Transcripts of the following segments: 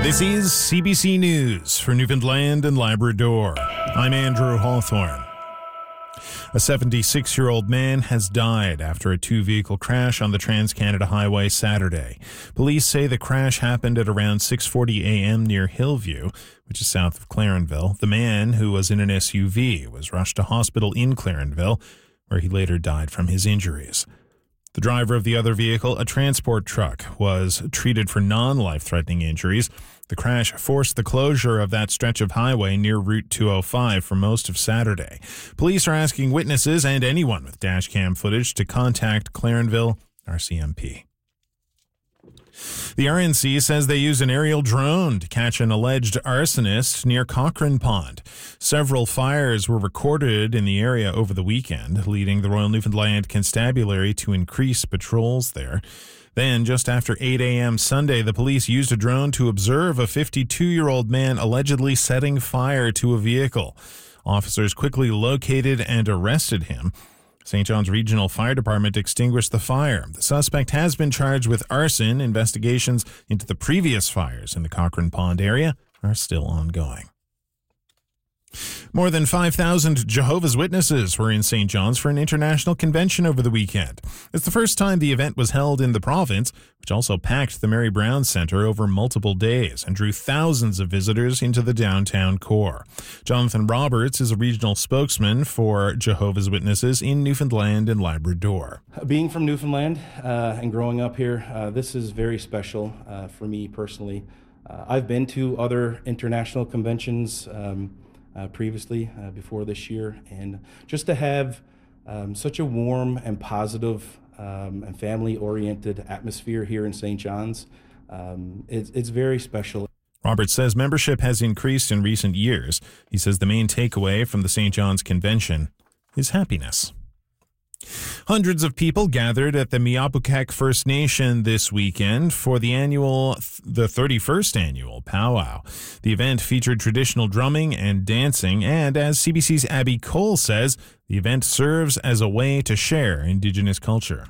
This is CBC News for Newfoundland and Labrador. I'm Andrew Hawthorne. A 76-year-old man has died after a two-vehicle crash on the Trans-Canada Highway Saturday. Police say the crash happened at around 6:40 a.m. near Hillview, which is south of Clarenville. The man, who was in an SUV, was rushed to hospital in Clarenville, where he later died from his injuries. The driver of the other vehicle, a transport truck, was treated for non-life-threatening injuries. The crash forced the closure of that stretch of highway near Route 205 for most of Saturday. Police are asking witnesses and anyone with dashcam footage to contact Clarenville RCMP. The RNC says they used an aerial drone to catch an alleged arsonist near Cochrane Pond. Several fires were recorded in the area over the weekend, leading the Royal Newfoundland Constabulary to increase patrols there. Then, just after 8 a.m. Sunday, the police used a drone to observe a 52-year-old man allegedly setting fire to a vehicle. Officers quickly located and arrested him. St. John's Regional Fire Department extinguished the fire. The suspect has been charged with arson. Investigations into the previous fires in the Cochrane Pond area are still ongoing. More than 5,000 Jehovah's Witnesses were in St. John's for an international convention over the weekend. It's the first time the event was held in the province, which also packed the Mary Brown Centre over multiple days and drew thousands of visitors into the downtown core. Jonathan Roberts is a regional spokesman for Jehovah's Witnesses in Newfoundland and Labrador. Being from Newfoundland and growing up here, this is very special for me personally. I've been to other international conventions previously, before this year, and just to have such a warm and positive and family-oriented atmosphere here in St. John's, it's very special. Roberts says membership has increased in recent years. He says the main takeaway from the St. John's Convention is happiness. Hundreds of people gathered at the Mi'apukek First Nation this weekend for the 31st annual powwow. The event featured traditional drumming and dancing, and as CBC's Abby Cole says, the event serves as a way to share Indigenous culture.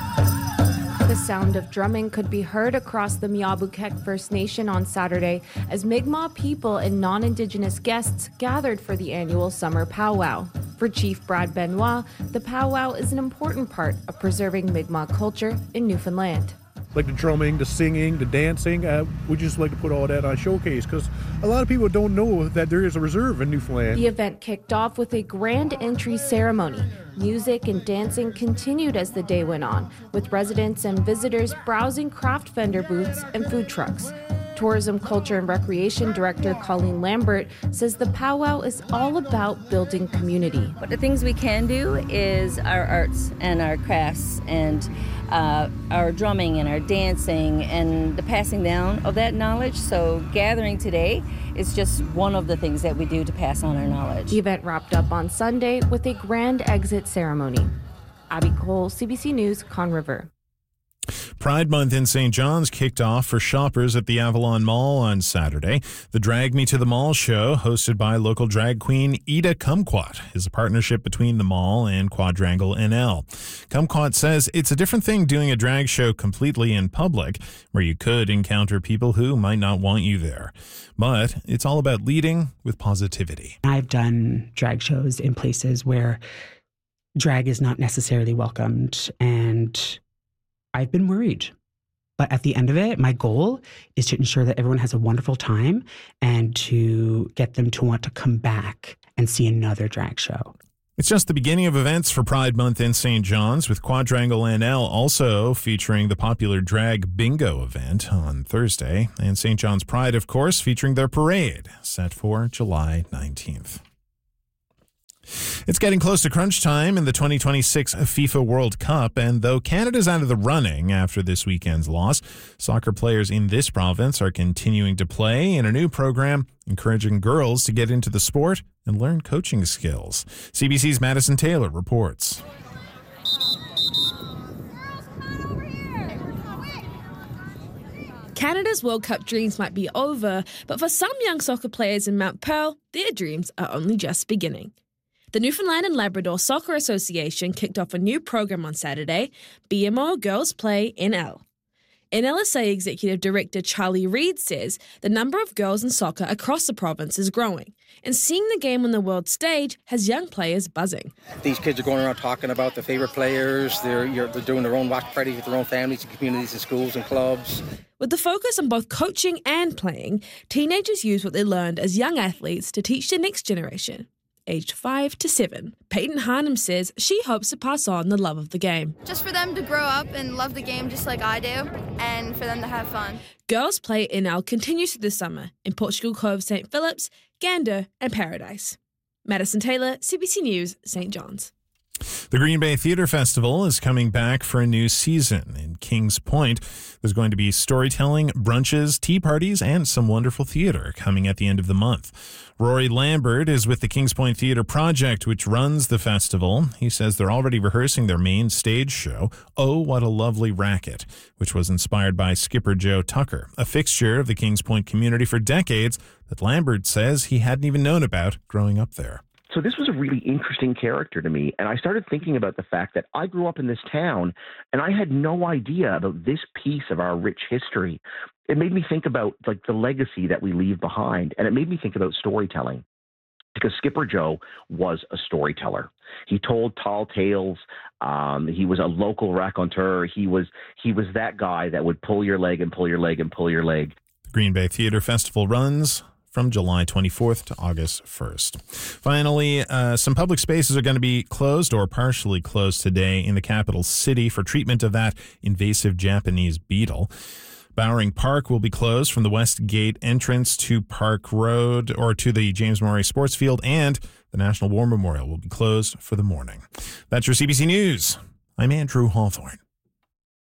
The sound of drumming could be heard across the Mi'apukek First Nation on Saturday as Mi'kmaq people and non-Indigenous guests gathered for the annual summer powwow. For Chief Brad Benoit, the powwow is an important part of preserving Mi'kmaq culture in Newfoundland. Like the drumming, the singing, the dancing, we just like to put all that on showcase because a lot of people don't know that there is a reserve in Newfoundland. The event kicked off with a grand entry ceremony. Music and dancing continued as the day went on, with residents and visitors browsing craft vendor booths and food trucks. Tourism, Culture and Recreation Director Colleen Lambert says the powwow is all about building community. But the things we can do is our arts and our crafts and our drumming and our dancing and the passing down of that knowledge. So gathering today is just one of the things that we do to pass on our knowledge. The event wrapped up on Sunday with a grand exit ceremony. Abby Cole, CBC News, Conne River. Pride Month in St. John's kicked off for shoppers at the Avalon Mall on Saturday. The Drag Me to the Mall show, hosted by local drag queen Ida Kumquat, is a partnership between the mall and Quadrangle NL. Kumquat says it's a different thing doing a drag show completely in public, where you could encounter people who might not want you there. But it's all about leading with positivity. I've done drag shows in places where drag is not necessarily welcomed, and I've been worried. But at the end of it, my goal is to ensure that everyone has a wonderful time and to get them to want to come back and see another drag show. It's just the beginning of events for Pride Month in St. John's, with Quadrangle NL also featuring the popular drag bingo event on Thursday, and St. John's Pride, of course, featuring their parade set for July 19th. It's getting close to crunch time in the 2026 FIFA World Cup, and though Canada's out of the running after this weekend's loss, soccer players in this province are continuing to play in a new program encouraging girls to get into the sport and learn coaching skills. CBC's Madison Taylor reports. Canada's World Cup dreams might be over, but for some young soccer players in Mount Pearl, their dreams are only just beginning. The Newfoundland and Labrador Soccer Association kicked off a new program on Saturday, BMO Girls Play in L. NLSA Executive Director Charlie Reid says the number of girls in soccer across the province is growing, and seeing the game on the world stage has young players buzzing. These kids are going around talking about their favourite players. They're doing their own watch parties with their own families and communities and schools and clubs. With the focus on both coaching and playing, teenagers use what they learned as young athletes to teach the next generation. Aged 5 to 7, Peyton Harnham says she hopes to pass on the love of the game. Just for them to grow up and love the game just like I do, and for them to have fun. Girls Play NL continues through the summer in Portugal Cove, St. Phillips, Gander and Paradise. Madison Taylor, CBC News, St. John's. The Green Bay Theatre Festival is coming back for a new season. In Kings Point, there's going to be storytelling, brunches, tea parties, and some wonderful theater coming at the end of the month. Rory Lambert is with the Kings Point Theatre Project, which runs the festival. He says they're already rehearsing their main stage show, Oh, What a Lovely Racket, which was inspired by Skipper Joe Tucker, a fixture of the Kings Point community for decades that Lambert says he hadn't even known about growing up there. So this was a really interesting character to me, and I started thinking about the fact that I grew up in this town, and I had no idea about this piece of our rich history. It made me think about like the legacy that we leave behind, and it made me think about storytelling. Because Skipper Joe was a storyteller. He told tall tales. He was a local raconteur. He was that guy that would pull your leg and pull your leg and pull your leg. The Green Bay Theatre Festival runs from July 24th to August 1st. Finally, some public spaces are going to be closed or partially closed today in the capital city for treatment of that invasive Japanese beetle. Bowring Park will be closed from the West Gate entrance to Park Road or to the James Murray Sports Field, and the National War Memorial will be closed for the morning. That's your CBC News. I'm Andrew Hawthorne.